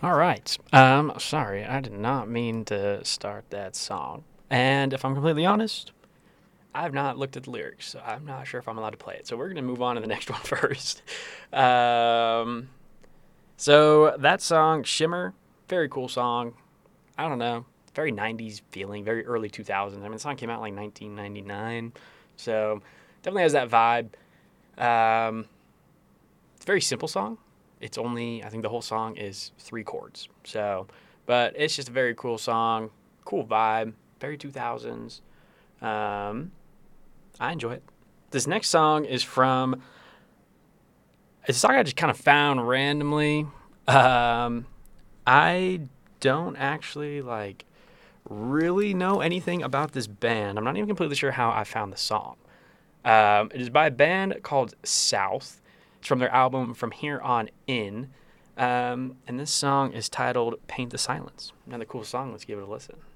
All right. Sorry, I did not mean to start that song. And if I'm completely honest, I've not looked at the lyrics, so I'm not sure if I'm allowed to play it. So we're gonna move on to the next one first. Um, so that song, Shimmer, very cool song. I don't know, very '90s feeling, very early 2000s. I mean, the song came out in like 1999, so definitely has that vibe. Um, it's a very simple song. It's only, I think the whole song is three chords. So, but it's just a very cool song, cool vibe, very 2000s. Um, I enjoy it. This next song is from, it's a song I just kind of found randomly. Um, I don't actually like really know anything about this band. I'm not even completely sure how I found the song. It is by a band called South. It's from their album From Here On In. And this song is titled Paint the Silence. Another cool song. Let's give it a listen.